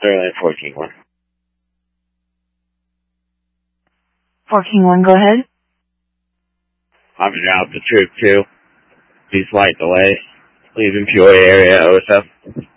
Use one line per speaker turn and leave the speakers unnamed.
Sterling 4 King 1.
4 King 1, go ahead.
I'm out to Troop 2. Please flight delay. Leaving Peoria area 07.